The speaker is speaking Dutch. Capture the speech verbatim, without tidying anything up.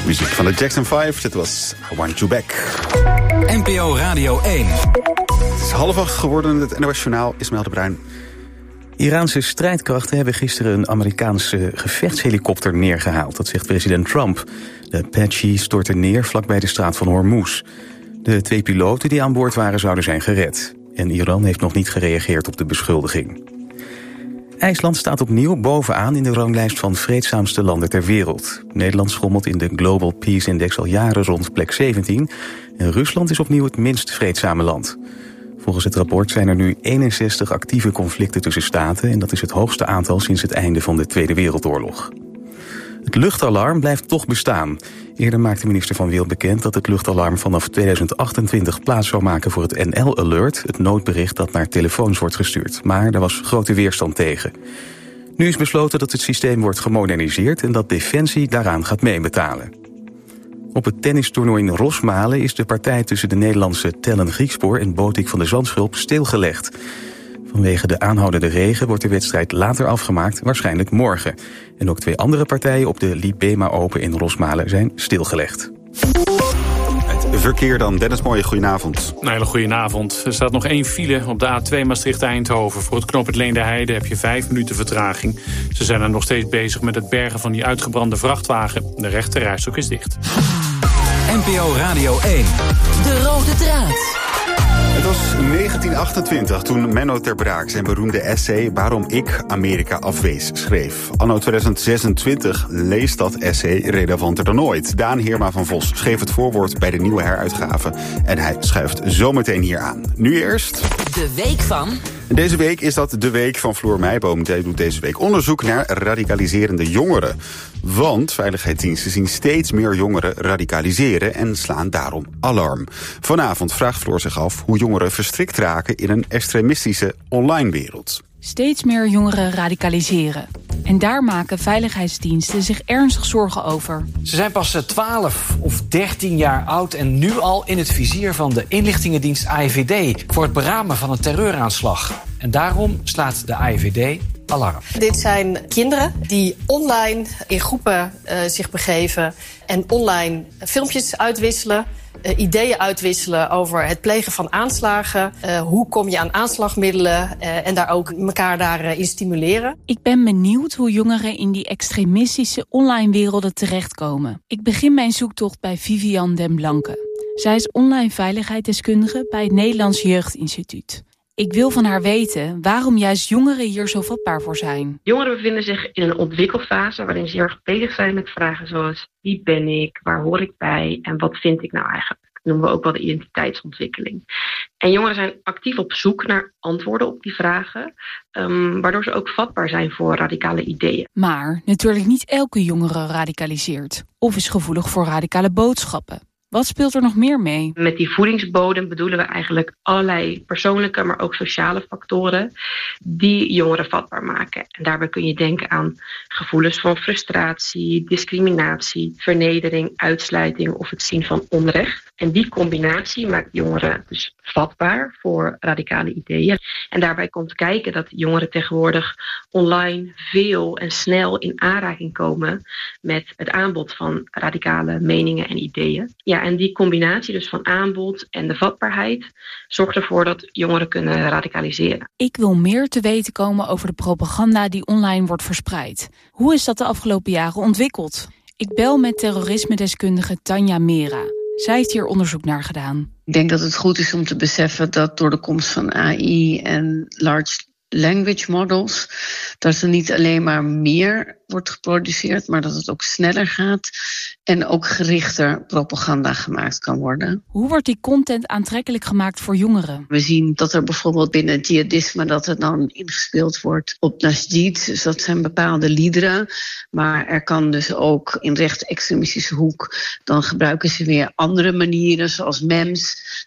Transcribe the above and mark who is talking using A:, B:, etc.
A: Muziek van de Jackson vijf, dit was I Want You Back.
B: N P O Radio één.
A: Het is half acht geworden, het N O S Journaal, Ismaël de Bruin.
C: Iraanse strijdkrachten hebben gisteren een Amerikaanse gevechtshelikopter neergehaald. Dat zegt president Trump. De Apache stortte neer vlakbij de straat van Hormuz. De twee piloten die aan boord waren zouden zijn gered. En Iran heeft nog niet gereageerd op de beschuldiging. IJsland staat opnieuw bovenaan in de ranglijst van vreedzaamste landen ter wereld. Nederland schommelt in de Global Peace Index al jaren rond plek zeventien. En Rusland is opnieuw het minst vreedzame land. Volgens het rapport zijn er nu eenenzestig actieve conflicten tussen staten. En dat is het hoogste aantal sinds het einde van de Tweede Wereldoorlog. Het luchtalarm blijft toch bestaan. Eerder maakte minister Van Wil bekend dat het luchtalarm vanaf tweeduizend achtentwintig plaats zou maken voor het N L Alert, het noodbericht dat naar telefoons wordt gestuurd. Maar daar was grote weerstand tegen. Nu is besloten dat het systeem wordt gemoderniseerd en dat Defensie daaraan gaat meebetalen. Op het tennistoernooi in Rosmalen is de partij tussen de Nederlandse Tellen Griekspoor en Botik van de Zandschulp stilgelegd. Vanwege de aanhoudende regen wordt de wedstrijd later afgemaakt, waarschijnlijk morgen. En ook twee andere partijen op de Libema Open in Rosmalen zijn stilgelegd.
A: Het verkeer dan. Dennis Mooij, goedenavond.
D: Een hele goedenavond. Er staat nog één file op de A twee Maastricht-Eindhoven. Voor het knooppunt Leende-Heide heb je vijf minuten vertraging. Ze zijn er nog steeds bezig met het bergen van die uitgebrande vrachtwagen. De rechterrijstrook is dicht.
B: N P O Radio één.
E: De rode draad.
A: Het was negentien achtentwintig toen Menno ter Braak zijn beroemde essay Waarom ik Amerika afwees schreef. Anno tweeduizend zesentwintig leest dat essay relevanter dan ooit. Daan Heerma van Vos schreef het voorwoord bij de nieuwe heruitgave en hij schuift zometeen hier aan. Nu eerst
E: De week van...
A: Deze week is dat de week van Floor Meijboom. Zij doet deze week onderzoek naar radicaliserende jongeren. Want veiligheidsdiensten zien steeds meer jongeren radicaliseren en slaan daarom alarm. Vanavond vraagt Floor zich af hoe jongeren verstrikt raken in een extremistische online wereld.
F: Steeds meer jongeren radicaliseren. En daar maken veiligheidsdiensten zich ernstig zorgen over.
G: Ze zijn pas twaalf of dertien jaar oud en nu al in het vizier van de inlichtingendienst A I V D... voor het beramen van een terreuraanslag. En daarom slaat de A I V D alarm.
H: Dit zijn kinderen die online in groepen uh, zich begeven en online filmpjes uitwisselen. Uh, ideeën uitwisselen over het plegen van aanslagen. Uh, hoe kom je aan aanslagmiddelen uh, en daar ook elkaar daarin uh, stimuleren.
F: Ik ben benieuwd hoe jongeren in die extremistische online werelden terechtkomen. Ik begin mijn zoektocht bij Vivian den Blanke. Zij is online veiligheidsdeskundige bij het Nederlands Jeugdinstituut. Ik wil van haar weten waarom juist jongeren hier zo vatbaar voor zijn.
I: Jongeren bevinden zich in een ontwikkelfase waarin ze heel erg bezig zijn met vragen zoals wie ben ik, waar hoor ik bij en wat vind ik nou eigenlijk. Dat noemen we ook wel de identiteitsontwikkeling. En jongeren zijn actief op zoek naar antwoorden op die vragen, um, waardoor ze ook vatbaar zijn voor radicale ideeën.
F: Maar natuurlijk niet elke jongere radicaliseert of is gevoelig voor radicale boodschappen. Wat speelt er nog meer mee?
I: Met die voedingsbodem bedoelen we eigenlijk allerlei persoonlijke, maar ook sociale factoren die jongeren vatbaar maken. En daarbij kun je denken aan gevoelens van frustratie, discriminatie, vernedering, uitsluiting of het zien van onrecht. En die combinatie maakt jongeren dus vatbaar voor radicale ideeën. En daarbij komt kijken dat jongeren tegenwoordig online veel en snel in aanraking komen met het aanbod van radicale meningen en ideeën. Ja, en die combinatie dus van aanbod en de vatbaarheid zorgt ervoor dat jongeren kunnen radicaliseren.
F: Ik wil meer te weten komen over de propaganda die online wordt verspreid. Hoe is dat de afgelopen jaren ontwikkeld? Ik bel met terrorisme-deskundige Tanja Mera. Zij heeft hier onderzoek naar gedaan.
J: Ik denk dat het goed is om te beseffen dat door de komst van A I en large language models, dat er niet alleen maar meer wordt geproduceerd, maar dat het ook sneller gaat en ook gerichter propaganda gemaakt kan worden.
F: Hoe wordt die content aantrekkelijk gemaakt voor jongeren?
J: We zien dat er bijvoorbeeld binnen het jihadisme dat er dan ingespeeld wordt op Nasjid, dus dat zijn bepaalde liederen, maar er kan dus ook in rechtsextremistische hoek, dan gebruiken ze weer andere manieren zoals memes,